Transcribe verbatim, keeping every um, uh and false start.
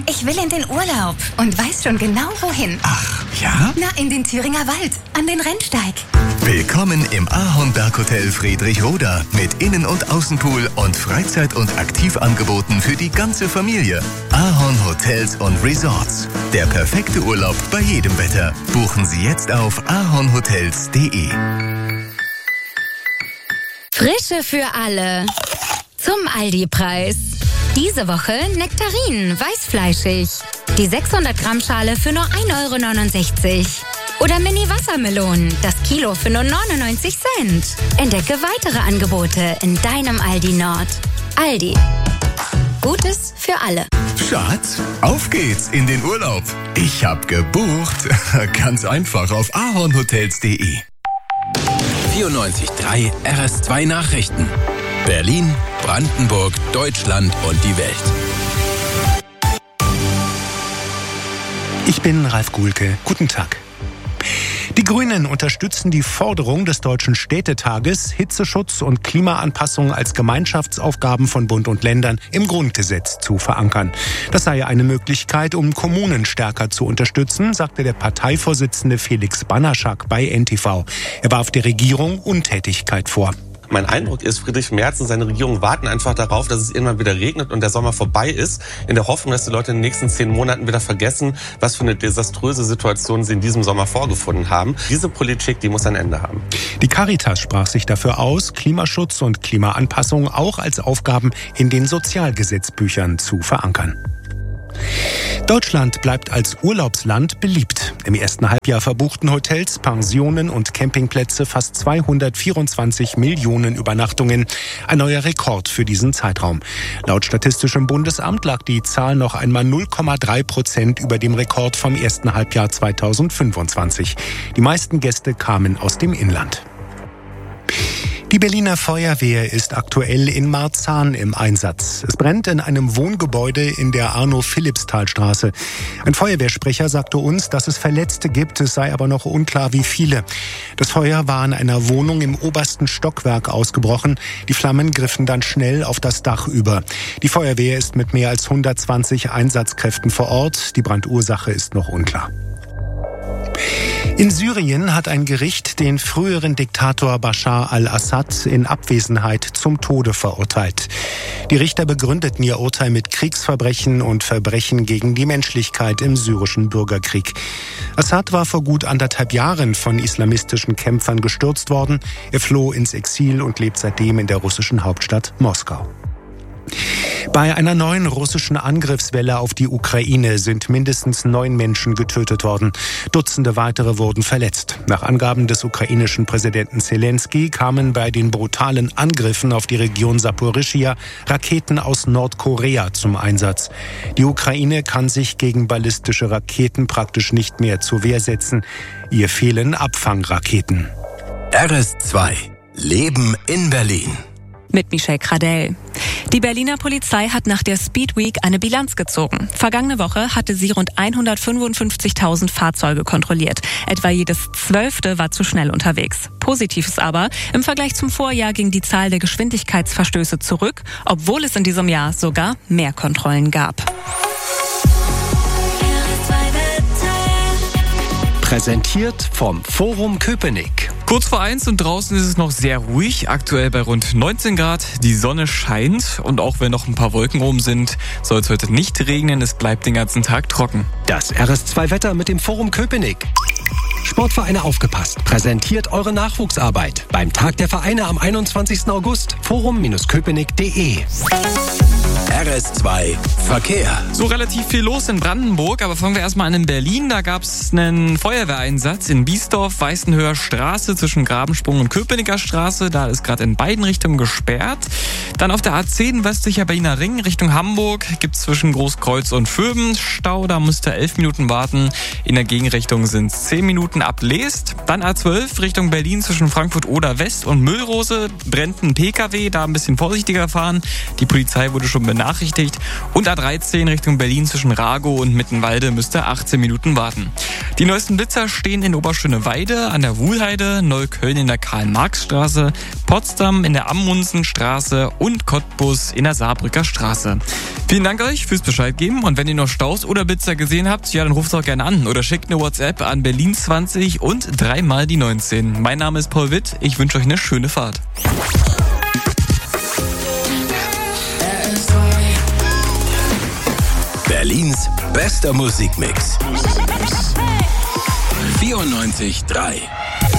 ich will in den Urlaub und weiß schon genau wohin. Ach, ja? Na, in den Thüringer Wald, an den Rennsteig. Willkommen im Ahornberghotel Friedrichroda mit Innen- und Außenpool und Freizeit- und Aktivangeboten für die ganze Familie. Ahorn Hotels und Resorts. Der perfekte Urlaub bei jedem Wetter. Buchen Sie jetzt auf ahornhotels punkt de. Frische für alle. Zum Aldi-Preis. Diese Woche Nektarinen, weißfleischig. Die sechshundert Gramm Schale für nur ein Euro neunundsechzig. Oder Mini-Wassermelonen, das Kilo für nur neunundneunzig Cent. Entdecke weitere Angebote in deinem Aldi Nord. Aldi. Gutes für alle. Schatz, auf geht's in den Urlaub. Ich hab gebucht. Ganz einfach auf ahornhotels punkt de. vierundneunzig Komma drei R S zwei Nachrichten. Berlin, Brandenburg, Deutschland und die Welt. Ich bin Ralf Guhlke. Guten Tag. Die Grünen unterstützen die Forderung des Deutschen Städtetages, Hitzeschutz und Klimaanpassung als Gemeinschaftsaufgaben von Bund und Ländern im Grundgesetz zu verankern. Das sei eine Möglichkeit, um Kommunen stärker zu unterstützen, sagte der Parteivorsitzende Felix Banaschak bei N T V. Er warf der Regierung Untätigkeit vor. Mein Eindruck ist, Friedrich Merz und seine Regierung warten einfach darauf, dass es irgendwann wieder regnet und der Sommer vorbei ist, in der Hoffnung, dass die Leute in den nächsten zehn Monaten wieder vergessen, was für eine desaströse Situation sie in diesem Sommer vorgefunden haben. Diese Politik, die muss ein Ende haben. Die Caritas sprach sich dafür aus, Klimaschutz und Klimaanpassung auch als Aufgaben in den Sozialgesetzbüchern zu verankern. Deutschland bleibt als Urlaubsland beliebt. Im ersten Halbjahr verbuchten Hotels, Pensionen und Campingplätze fast zweihundertvierundzwanzig Millionen Übernachtungen. Ein neuer Rekord für diesen Zeitraum. Laut Statistischem Bundesamt lag die Zahl noch einmal null Komma drei Prozent über dem Rekord vom ersten Halbjahr zweitausendfünfundzwanzig. Die meisten Gäste kamen aus dem Inland. Die Berliner Feuerwehr ist aktuell in Marzahn im Einsatz. Es brennt in einem Wohngebäude in der Arno-Philippsthal-Straße. Ein Feuerwehrsprecher sagte uns, dass es Verletzte gibt, es sei aber noch unklar, wie viele. Das Feuer war in einer Wohnung im obersten Stockwerk ausgebrochen. Die Flammen griffen dann schnell auf das Dach über. Die Feuerwehr ist mit mehr als hundertzwanzig Einsatzkräften vor Ort. Die Brandursache ist noch unklar. In Syrien hat ein Gericht den früheren Diktator Bashar al-Assad in Abwesenheit zum Tode verurteilt. Die Richter begründeten ihr Urteil mit Kriegsverbrechen und Verbrechen gegen die Menschlichkeit im syrischen Bürgerkrieg. Assad war vor gut anderthalb Jahren von islamistischen Kämpfern gestürzt worden. Er floh ins Exil und lebt seitdem in der russischen Hauptstadt Moskau. Bei einer neuen russischen Angriffswelle auf die Ukraine sind mindestens neun Menschen getötet worden. Dutzende weitere wurden verletzt. Nach Angaben des ukrainischen Präsidenten Zelensky kamen bei den brutalen Angriffen auf die Region Saporischschja Raketen aus Nordkorea zum Einsatz. Die Ukraine kann sich gegen ballistische Raketen praktisch nicht mehr zur Wehr setzen. Ihr fehlen Abfangraketen. R S zwei. Leben in Berlin. Mit Michelle Kradell. Die Berliner Polizei hat nach der Speed Week eine Bilanz gezogen. Vergangene Woche hatte sie rund hundertfünfundfünfzigtausend Fahrzeuge kontrolliert. Etwa jedes Zwölfte war zu schnell unterwegs. Positiv ist aber, im Vergleich zum Vorjahr ging die Zahl der Geschwindigkeitsverstöße zurück, obwohl es in diesem Jahr sogar mehr Kontrollen gab. Präsentiert vom Forum Köpenick. Kurz vor eins und draußen ist es noch sehr ruhig, aktuell bei rund neunzehn Grad. Die Sonne scheint und auch wenn noch ein paar Wolken oben sind, soll es heute nicht regnen. Es bleibt den ganzen Tag trocken. Das R S zwei Wetter mit dem Forum Köpenick. Sportvereine aufgepasst, präsentiert eure Nachwuchsarbeit beim Tag der Vereine am einundzwanzigsten August. forum Köpenick punkt de. R S zwei Verkehr. So relativ viel los in Brandenburg, aber fangen wir erstmal an in Berlin. Da gab es einen Feuerwehreinsatz in Biesdorf, Weißenhöher Straße zwischen Grabensprung und Köpenicker Straße. Da ist gerade in beiden Richtungen gesperrt. Dann auf der A zehn westlicher Berliner Ring Richtung Hamburg gibt es zwischen Großkreuz und Vöben Stau. Da müsst ihr elf Minuten warten. In der Gegenrichtung sind es zehn Minuten ab Leest. Dann A zwölf Richtung Berlin zwischen Frankfurt oder West und Müllrose brennt ein P K W. Da ein bisschen vorsichtiger fahren. Die Polizei wurde schon benachrichtigt. Und A dreizehn Richtung Berlin zwischen Ragow und Mittenwalde müsste achtzehn Minuten warten. Die neuesten Blitzer stehen in Oberschöneweide, an der Wuhlheide, Neukölln in der Karl-Marx-Straße, Potsdam in der Amundsenstraße und Cottbus in der Saarbrücker Straße. Vielen Dank euch fürs Bescheid geben und wenn ihr noch Staus oder Blitzer gesehen habt, ja, dann ruft auch gerne an oder schickt eine WhatsApp an Berlin zwanzig und dreimal die neunzehn. Mein Name ist Paul Witt, ich wünsche euch eine schöne Fahrt. Berlins bester Musikmix. vierundneunzig Komma drei